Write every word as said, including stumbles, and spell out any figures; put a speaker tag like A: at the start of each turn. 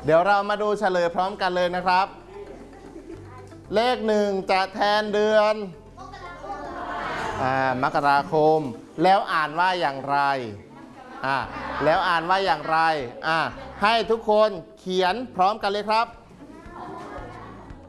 A: เดี๋ยวเรามาดูเฉลยพร้อมกันเลยนะครับเลขหนึ่งจะแทนเดือนอ่ามกราคมแล้วอ่านว่าอย่างไรอ่าแล้วอ่านว่าอย่างไรอ่าให้ทุกคนเขียนพร้อมกันเลยครับ